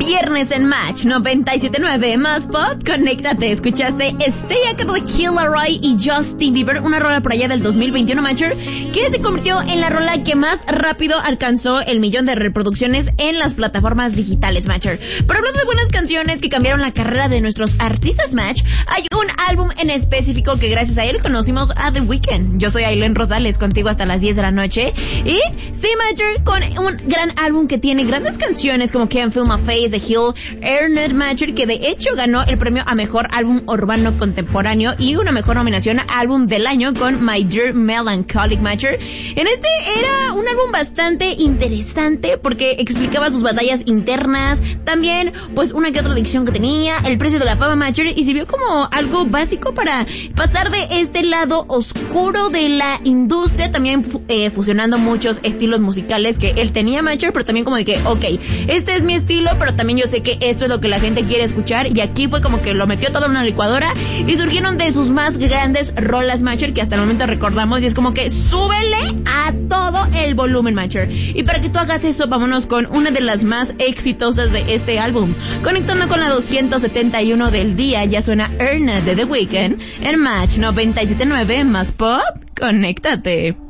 Viernes en Match 97.9 más pop. Conéctate. Escuchaste Stay Acá de Kid Laroi y Justin Bieber, una rola por allá del 2021, Matcher, que se convirtió en la rola que más rápido alcanzó el 1,000,000 de reproducciones en las plataformas digitales, Matcher. Pero hablando de buenas canciones que cambiaron la carrera de nuestros artistas, Match, hay un álbum en específico que gracias a él conocimos a The Weeknd. Yo soy Ailén Rosales, contigo hasta las 10 de la noche. Y sí, Matcher, con un gran álbum que tiene grandes canciones como Can't Feel My Face, The Hill, Ernest Matcher, que de hecho ganó el premio a mejor álbum urbano contemporáneo y una mejor nominación a álbum del año con My Dear Melancholic, Matcher. En este era un álbum bastante interesante porque explicaba sus batallas internas, también pues una que otra adicción que tenía, el precio de la fama, Matcher, y sirvió como algo básico para pasar de este lado oscuro de la industria, también fusionando muchos estilos musicales que él tenía, Matcher, pero también como de que, ok, este es mi estilo, pero también yo sé que esto es lo que la gente quiere escuchar, y aquí fue como que lo metió todo en una licuadora y surgieron de sus más grandes rolas, Matcher, que hasta el momento recordamos, y es como que súbele a todo el volumen, Matcher. Y para que tú hagas eso, vámonos con una de las más exitosas de este álbum. Conectando con la 271 del día, ya suena Ernest de The Weeknd en Match 97.9 más pop. Conéctate.